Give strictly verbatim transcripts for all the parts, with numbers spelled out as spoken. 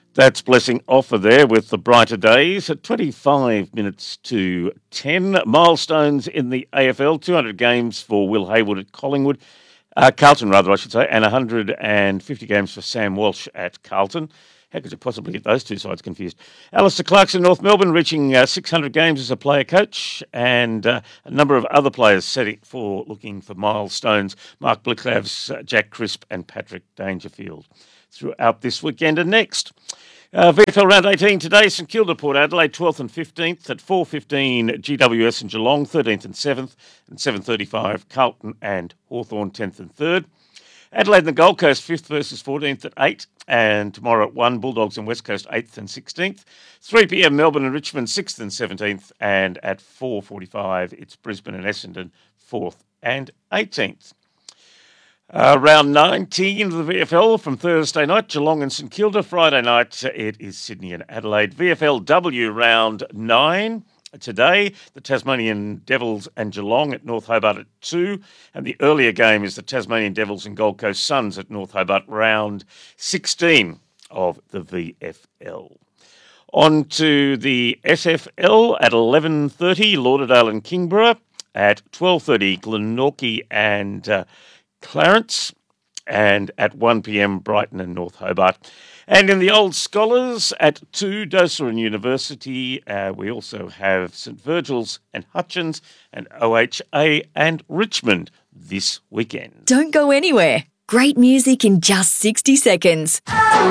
That's Blessing Offer there with the brighter days at twenty-five minutes to ten. Milestones in the A F L, two hundred games for Will Hayward at Collingwood, uh, Carlton rather I should say, and one hundred fifty games for Sam Walsh at Carlton. How could you possibly get those two sides confused? Alistair Clarkson, North Melbourne, reaching uh, six hundred games as a player coach, and uh, a number of other players setting for looking for milestones. Mark Blicklavs, uh, Jack Crisp and Patrick Dangerfield throughout this weekend and next. Uh, V F L Round eighteen today, St Kilda, Port Adelaide, twelfth and fifteenth at four fifteen, G W S and Geelong, thirteenth and seventh, and seven thirty-five, Carlton and Hawthorn, tenth and third. Adelaide and the Gold Coast, fifth versus fourteenth at eight, and tomorrow at one, Bulldogs and West Coast, eighth and sixteenth. three p.m, Melbourne and Richmond, sixth and seventeenth, and at four forty-five, it's Brisbane and Essendon, fourth and eighteenth. Uh, round nineteen of the V F L from Thursday night, Geelong and St Kilda. Friday night, it is Sydney and Adelaide. V F L W round nine today, the Tasmanian Devils and Geelong at North Hobart at two. And the earlier game is the Tasmanian Devils and Gold Coast Suns at North Hobart, round sixteen of the V F L. On to the S F L at eleven thirty, Lauderdale and Kingborough. At twelve thirty, Glenorchy and Uh, Clarence, and at one p.m, Brighton and North Hobart. And in the Old Scholars at two, Dosa and University. Uh, we also have St Virgil's and Hutchins and O H A and Richmond this weekend. Don't go anywhere. Great music in just sixty seconds.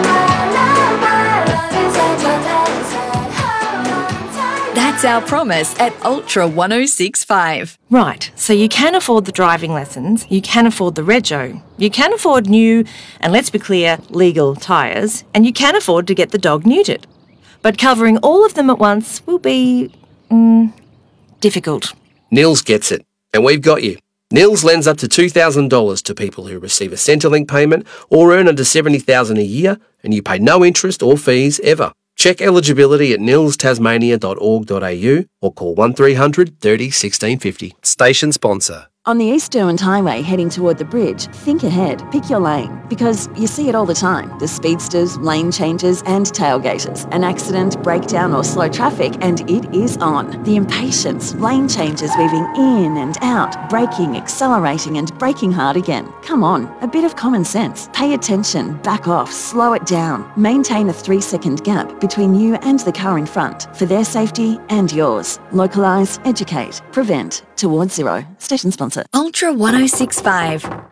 That's our promise at Ultra one oh six point five. Right, so you can afford the driving lessons, you can afford the rego, you can afford new, and let's be clear, legal tyres, and you can afford to get the dog neutered. But covering all of them at once will be, mm, difficult. Nils gets it, and we've got you. Nils lends up to two thousand dollars to people who receive a Centrelink payment or earn under seventy thousand dollars a year, and you pay no interest or fees ever. Check eligibility at nils tasmania dot org dot a u or call one three hundred thirty sixteen fifty. Station sponsor. On the East Derwent Highway heading toward the bridge, think ahead, pick your lane, because you see it all the time. The speedsters, lane changes and tailgaters. An accident, breakdown or slow traffic and it is on. The impatience, lane changes weaving in and out, braking, accelerating and braking hard again. Come on, a bit of common sense. Pay attention, back off, slow it down. Maintain a three second gap between you and the car in front for their safety and yours. Localise, educate, prevent, towards zero. Station sponsor. Ultra one oh six point five.